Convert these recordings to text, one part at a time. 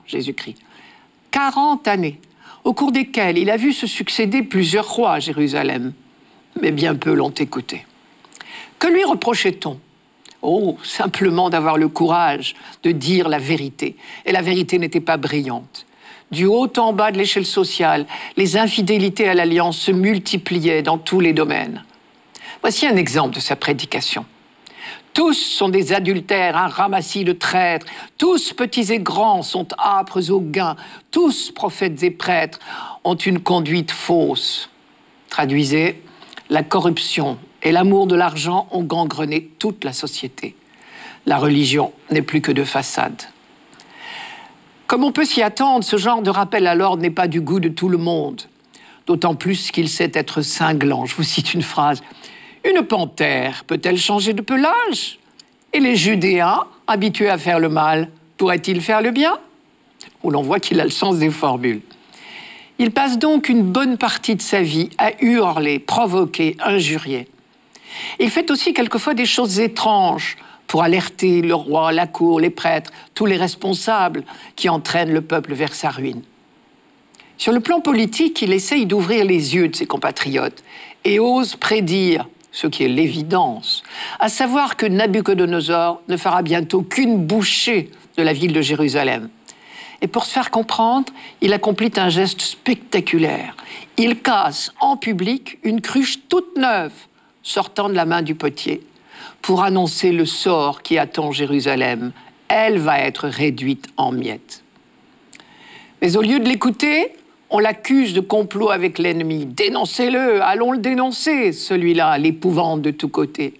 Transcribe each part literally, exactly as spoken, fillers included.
Jésus-Christ. quarante années, au cours desquelles il a vu se succéder plusieurs rois à Jérusalem, mais bien peu l'ont écouté. Que lui reprochait-on? Oh, simplement d'avoir le courage de dire la vérité. Et la vérité n'était pas brillante. Du haut en bas de l'échelle sociale, les infidélités à l'alliance se multipliaient dans tous les domaines. Voici un exemple de sa prédication. Tous sont des adultères, un ramassis de traîtres. Tous, petits et grands, sont âpres au gain. Tous, prophètes et prêtres, ont une conduite fausse. Traduisez, la corruption et l'amour de l'argent ont gangrené toute la société. La religion n'est plus que de façade. Comme on peut s'y attendre, ce genre de rappel à l'ordre n'est pas du goût de tout le monde. D'autant plus qu'il sait être cinglant. Je vous cite une phrase. Une panthère peut-elle changer de pelage? Et les Judéens, habitués à faire le mal, pourraient-ils faire le bien? Où l'on voit qu'il a le sens des formules. Il passe donc une bonne partie de sa vie à hurler, provoquer, injurier. Il fait aussi quelquefois des choses étranges pour alerter le roi, la cour, les prêtres, tous les responsables qui entraînent le peuple vers sa ruine. Sur le plan politique, il essaye d'ouvrir les yeux de ses compatriotes et ose prédire ce qui est l'évidence, à savoir que Nabuchodonosor ne fera bientôt qu'une bouchée de la ville de Jérusalem. Et pour se faire comprendre, il accomplit un geste spectaculaire. Il casse en public une cruche toute neuve sortant de la main du potier pour annoncer le sort qui attend Jérusalem. Elle va être réduite en miettes. Mais au lieu de l'écouter, on l'accuse de complot avec l'ennemi. Dénoncez-le, allons le dénoncer, celui-là, l'épouvante de tous côtés.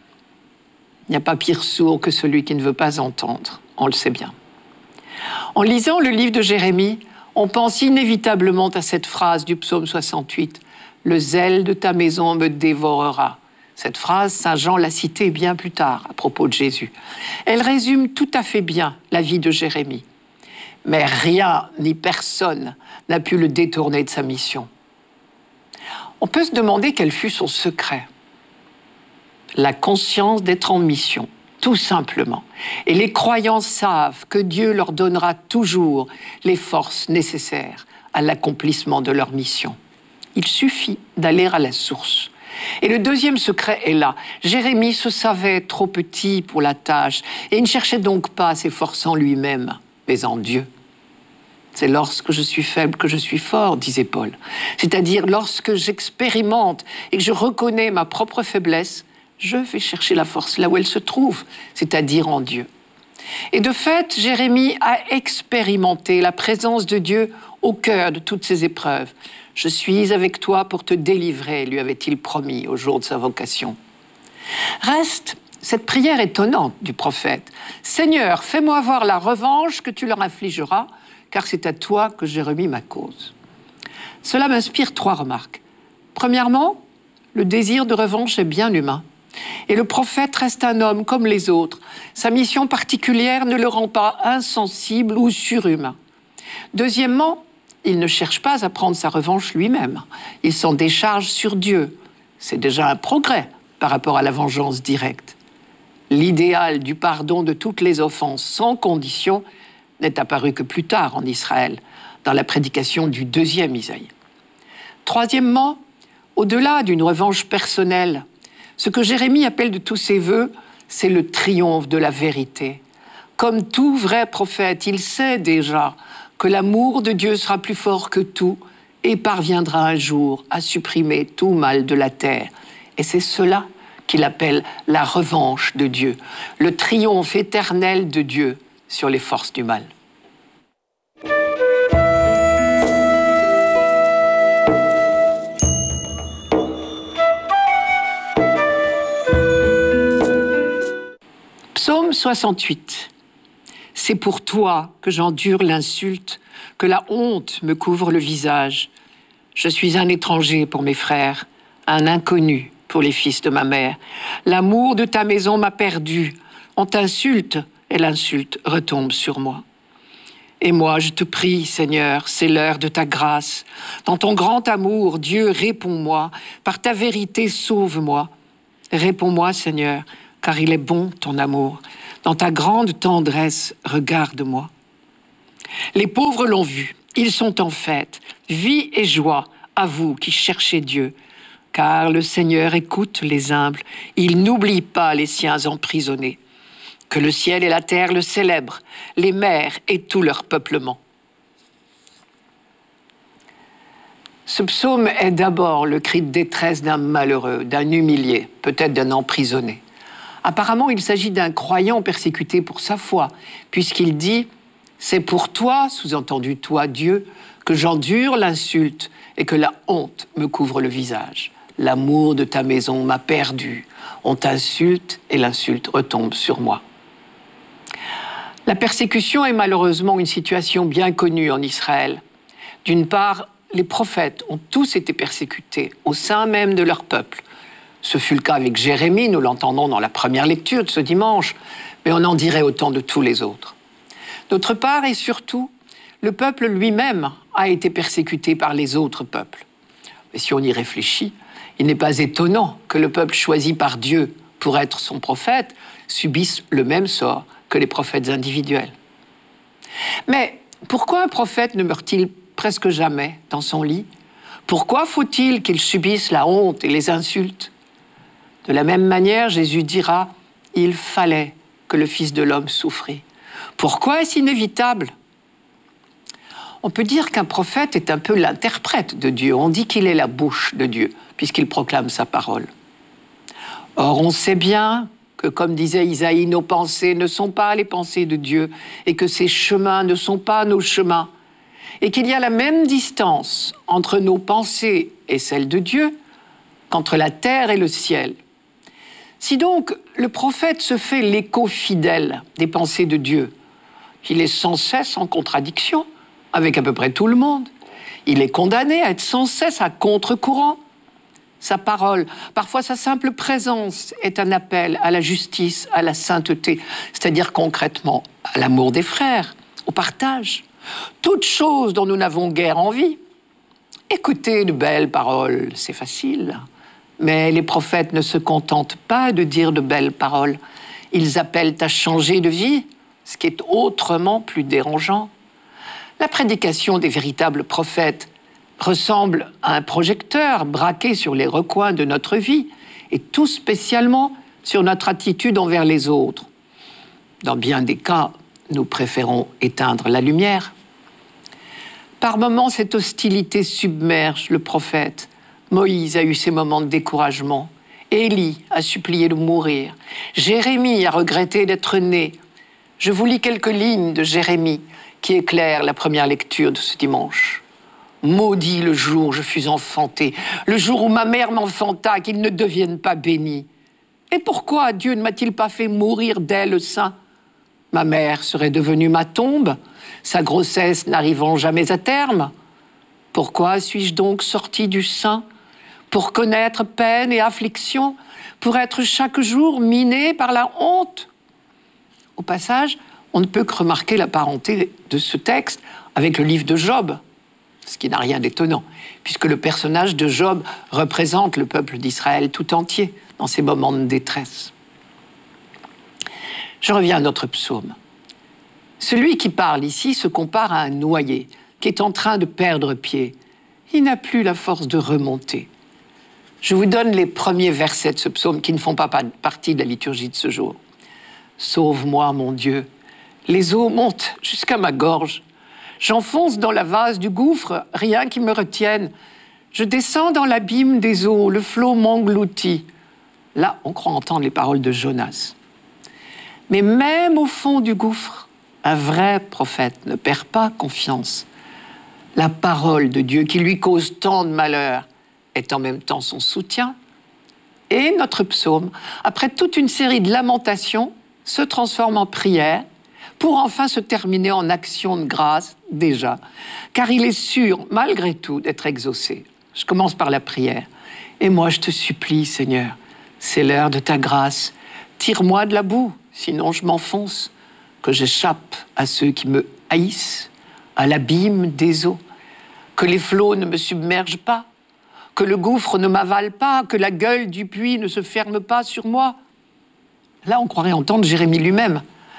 Il n'y a pas pire sourd que celui qui ne veut pas entendre, on le sait bien. En lisant le livre de Jérémie, on pense inévitablement à cette phrase du psaume soixante-huit. « Le zèle de ta maison me dévorera ». Cette phrase, saint Jean l'a citée bien plus tard à propos de Jésus. Elle résume tout à fait bien la vie de Jérémie. Mais rien ni personne n'a pu le détourner de sa mission. On peut se demander quel fut son secret. La conscience d'être en mission, tout simplement. Et les croyants savent que Dieu leur donnera toujours les forces nécessaires à l'accomplissement de leur mission. Il suffit d'aller à la source. Et le deuxième secret est là. Jérémie se savait trop petit pour la tâche et il ne cherchait donc pas à s'efforcer en lui-même, mais en Dieu. C'est lorsque je suis faible que je suis fort, disait Paul. C'est-à-dire lorsque j'expérimente et que je reconnais ma propre faiblesse, je vais chercher la force là où elle se trouve, c'est-à-dire en Dieu. Et de fait, Jérémie a expérimenté la présence de Dieu au cœur de toutes ces épreuves. « Je suis avec toi pour te délivrer », lui avait-il promis au jour de sa vocation. Reste cette prière étonnante du prophète. « Seigneur, fais-moi voir la revanche que tu leur infligeras, car c'est à toi que j'ai remis ma cause. » Cela m'inspire trois remarques. Premièrement, le désir de revanche est bien humain. Et le prophète reste un homme comme les autres. Sa mission particulière ne le rend pas insensible ou surhumain. Deuxièmement, il ne cherche pas à prendre sa revanche lui-même. Il s'en décharge sur Dieu. C'est déjà un progrès par rapport à la vengeance directe. L'idéal du pardon de toutes les offenses sans condition n'est apparu que plus tard en Israël, dans la prédication du deuxième Isaïe. Troisièmement, au-delà d'une revanche personnelle, ce que Jérémie appelle de tous ses vœux, c'est le triomphe de la vérité. Comme tout vrai prophète, il sait déjà que l'amour de Dieu sera plus fort que tout et parviendra un jour à supprimer tout mal de la terre. Et c'est cela qu'il appelle la revanche de Dieu, le triomphe éternel de Dieu sur les forces du mal. Psaume soixante-huit. C'est pour toi que j'endure l'insulte, que la honte me couvre le visage. Je suis un étranger pour mes frères, un inconnu pour les fils de ma mère. L'amour de ta maison m'a perdu. On t'insulte et l'insulte retombe sur moi. Et moi, je te prie, Seigneur, c'est l'heure de ta grâce. Dans ton grand amour, Dieu, réponds-moi. Par ta vérité, sauve-moi. Réponds-moi, Seigneur, car il est bon ton amour. Dans ta grande tendresse, regarde-moi. Les pauvres l'ont vu, ils sont en fête, vie et joie à vous qui cherchez Dieu. Car le Seigneur écoute les humbles, il n'oublie pas les siens emprisonnés. Que le ciel et la terre le célèbrent, les mers et tout leur peuplement. Ce psaume est d'abord le cri de détresse d'un malheureux, d'un humilié, peut-être d'un emprisonné. Apparemment, il s'agit d'un croyant persécuté pour sa foi, puisqu'il dit « C'est pour toi, sous-entendu toi, Dieu, que j'endure l'insulte et que la honte me couvre le visage. L'amour de ta maison m'a perdu. On t'insulte et l'insulte retombe sur moi. » La persécution est malheureusement une situation bien connue en Israël. D'une part, les prophètes ont tous été persécutés au sein même de leur peuple. Ce fut le cas avec Jérémie, nous l'entendons dans la première lecture de ce dimanche, mais on en dirait autant de tous les autres. D'autre part, et surtout, le peuple lui-même a été persécuté par les autres peuples. Mais si on y réfléchit, il n'est pas étonnant que le peuple choisi par Dieu pour être son prophète subisse le même sort que les prophètes individuels. Mais pourquoi un prophète ne meurt-il presque jamais dans son lit? Pourquoi faut-il qu'il subisse la honte et les insultes? De la même manière, Jésus dira « Il fallait que le Fils de l'homme souffrit ». Pourquoi est-ce inévitable? On peut dire qu'un prophète est un peu l'interprète de Dieu. On dit qu'il est la bouche de Dieu, puisqu'il proclame sa parole. Or, on sait bien que, comme disait Isaïe, nos pensées ne sont pas les pensées de Dieu, et que ses chemins ne sont pas nos chemins, et qu'il y a la même distance entre nos pensées et celles de Dieu qu'entre la terre et le ciel. Si donc le prophète se fait l'écho fidèle des pensées de Dieu, il est sans cesse en contradiction avec à peu près tout le monde. Il est condamné à être sans cesse à contre-courant. Sa parole, parfois sa simple présence, est un appel à la justice, à la sainteté, c'est-à-dire concrètement à l'amour des frères, au partage. Toutes choses dont nous n'avons guère envie. Écouter de belles paroles, c'est facile. Mais les prophètes ne se contentent pas de dire de belles paroles. Ils appellent à changer de vie, ce qui est autrement plus dérangeant. La prédication des véritables prophètes ressemble à un projecteur braqué sur les recoins de notre vie, et tout spécialement sur notre attitude envers les autres. Dans bien des cas, nous préférons éteindre la lumière. Par moments, cette hostilité submerge le prophète. Moïse a eu ses moments de découragement. Élie a supplié de mourir. Jérémie a regretté d'être né. Je vous lis quelques lignes de Jérémie qui éclairent la première lecture de ce dimanche. « Maudit le jour où je fus enfanté, le jour où ma mère m'enfanta, qu'il ne devienne pas béni. Et pourquoi Dieu ne m'a-t-il pas fait mourir dès le sein? Ma mère serait devenue ma tombe, sa grossesse n'arrivant jamais à terme. Pourquoi suis-je donc sorti du sein? Pour connaître peine et affliction, pour être chaque jour miné par la honte. » Au passage, on ne peut que remarquer la parenté de ce texte avec le livre de Job, ce qui n'a rien d'étonnant, puisque le personnage de Job représente le peuple d'Israël tout entier dans ces moments de détresse. Je reviens à notre psaume. Celui qui parle ici se compare à un noyé qui est en train de perdre pied. Il n'a plus la force de remonter. Je vous donne les premiers versets de ce psaume qui ne font pas partie de la liturgie de ce jour. « Sauve-moi, mon Dieu, les eaux montent jusqu'à ma gorge. J'enfonce dans la vase du gouffre, rien qui me retienne. Je descends dans l'abîme des eaux, le flot m'engloutit. » Là, on croit entendre les paroles de Jonas. Mais même au fond du gouffre, un vrai prophète ne perd pas confiance. La parole de Dieu qui lui cause tant de malheur est en même temps son soutien. Et notre psaume, après toute une série de lamentations, se transforme en prière pour enfin se terminer en action de grâce, déjà, car il est sûr, malgré tout, d'être exaucé. Je commence par la prière. « Et moi, je te supplie, Seigneur, c'est l'heure de ta grâce. Tire-moi de la boue, sinon je m'enfonce, que j'échappe à ceux qui me haïssent, à l'abîme des eaux, que les flots ne me submergent pas, que le gouffre ne m'avale pas, que la gueule du puits ne se ferme pas sur moi. » Là, on croirait entendre Jérémie lui-même.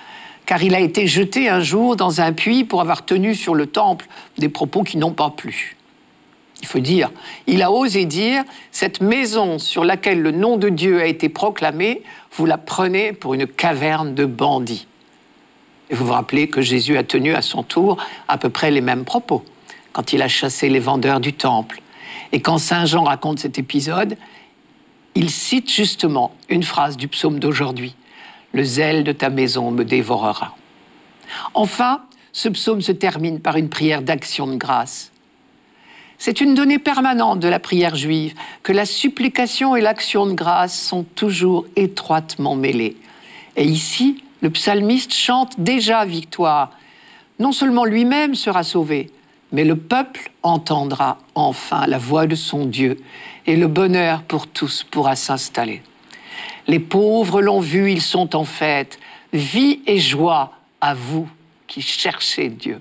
car il a été jeté un jour dans un puits pour avoir tenu sur le temple des propos qui n'ont pas plu. Il faut dire, il a osé dire « Cette maison sur laquelle le nom de Dieu a été proclamé, vous la prenez pour une caverne de bandits. » Et vous vous rappelez que Jésus a tenu à son tour à peu près les mêmes propos quand il a chassé les vendeurs du temple. Et quand Saint Jean raconte cet épisode, il cite justement une phrase du psaume d'aujourd'hui. « Le zèle de ta maison me dévorera. » Enfin, ce psaume se termine par une prière d'action de grâce. C'est une donnée permanente de la prière juive que la supplication et l'action de grâce sont toujours étroitement mêlées. Et ici, le psalmiste chante déjà victoire. Non seulement lui-même sera sauvé, mais le peuple entendra enfin la voix de son Dieu et le bonheur pour tous pourra s'installer. Les pauvres l'ont vu, ils sont en fête. Vie et joie à vous qui cherchez Dieu.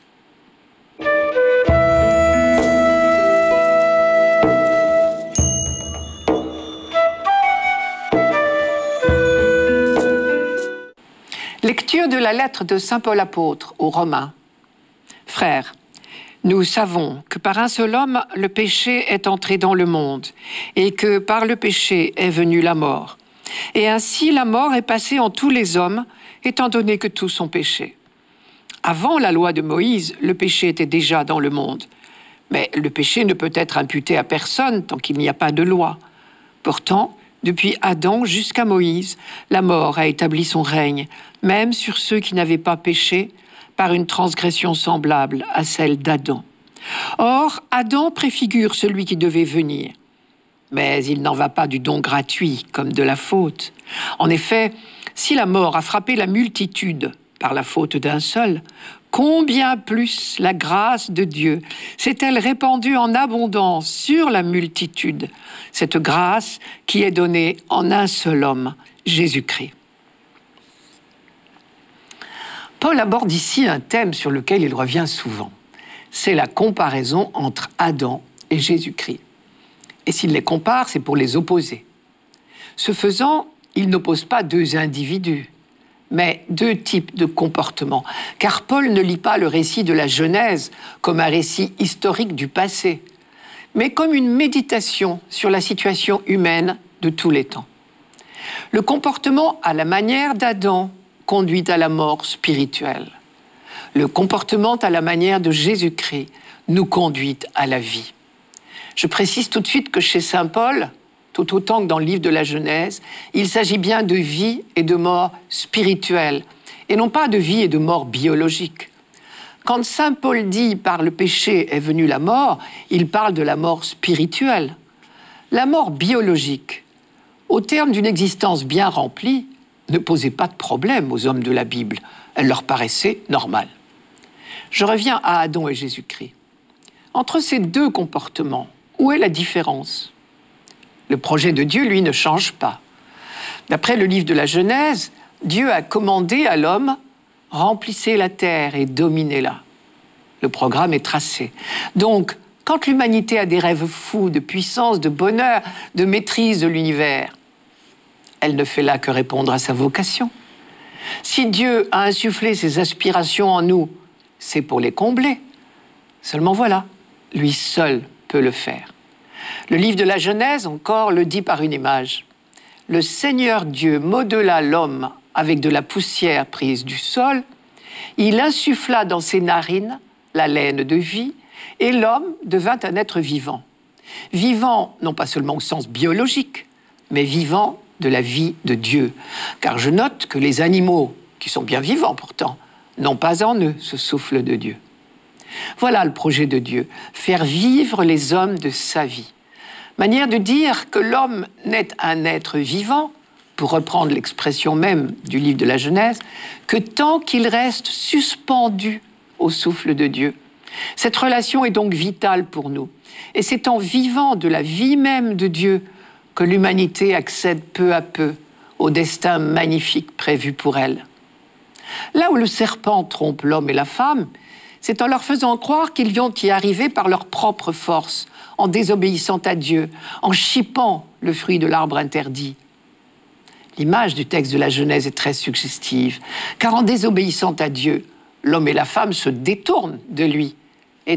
Lecture de la lettre de saint Paul apôtre aux Romains. Frères, nous savons que par un seul homme, le péché est entré dans le monde, et que par le péché est venue la mort. Et ainsi la mort est passée en tous les hommes, étant donné que tous ont péché. Avant la loi de Moïse, le péché était déjà dans le monde. Mais le péché ne peut être imputé à personne tant qu'il n'y a pas de loi. Pourtant, depuis Adam jusqu'à Moïse, la mort a établi son règne, même sur ceux qui n'avaient pas péché, par une transgression semblable à celle d'Adam. Or, Adam préfigure celui qui devait venir. Mais il n'en va pas du don gratuit comme de la faute. En effet, si la mort a frappé la multitude par la faute d'un seul, combien plus la grâce de Dieu s'est-elle répandue en abondance sur la multitude, cette grâce qui est donnée en un seul homme, Jésus-Christ. Paul aborde ici un thème sur lequel il revient souvent. C'est la comparaison entre Adam et Jésus-Christ. Et s'il les compare, c'est pour les opposer. Ce faisant, il n'oppose pas deux individus, mais deux types de comportements. Car Paul ne lit pas le récit de la Genèse comme un récit historique du passé, mais comme une méditation sur la situation humaine de tous les temps. Le comportement à la manière d'Adam conduit à la mort spirituelle. Le comportement à la manière de Jésus-Christ nous conduit à la vie. Je précise tout de suite que chez saint Paul, tout autant que dans le livre de la Genèse, il s'agit bien de vie et de mort spirituelle, et non pas de vie et de mort biologique. Quand saint Paul dit « par le péché est venue la mort », il parle de la mort spirituelle. La mort biologique, au terme d'une existence bien remplie, ne posait pas de problème aux hommes de la Bible. Elle leur paraissait normale. Je reviens à Adam et Jésus-Christ. Entre ces deux comportements, où est la différence ? Le projet de Dieu, lui, ne change pas. D'après le livre de la Genèse, Dieu a commandé à l'homme « remplissez la terre et dominez-la ». Le programme est tracé. Donc, quand l'humanité a des rêves fous de puissance, de bonheur, de maîtrise de l'univers, elle ne fait là que répondre à sa vocation. Si Dieu a insufflé ses aspirations en nous, c'est pour les combler. Seulement voilà, lui seul peut le faire. Le livre de la Genèse, encore, le dit par une image. Le Seigneur Dieu modela l'homme avec de la poussière prise du sol. Il insuffla dans ses narines la laine de vie et l'homme devint un être vivant. Vivant, non pas seulement au sens biologique, mais vivant de la vie de Dieu. Car je note que les animaux, qui sont bien vivants pourtant, n'ont pas en eux ce souffle de Dieu. Voilà le projet de Dieu, faire vivre les hommes de sa vie. Manière de dire que l'homme n'est un être vivant, pour reprendre l'expression même du livre de la Genèse, que tant qu'il reste suspendu au souffle de Dieu. Cette relation est donc vitale pour nous. Et c'est en vivant de la vie même de Dieu que l'humanité accède peu à peu au destin magnifique prévu pour elle. Là où le serpent trompe l'homme et la femme, c'est en leur faisant croire qu'ils vont y arriver par leur propre force, en désobéissant à Dieu, en chipant le fruit de l'arbre interdit. L'image du texte de la Genèse est très suggestive, car en désobéissant à Dieu, l'homme et la femme se détournent de lui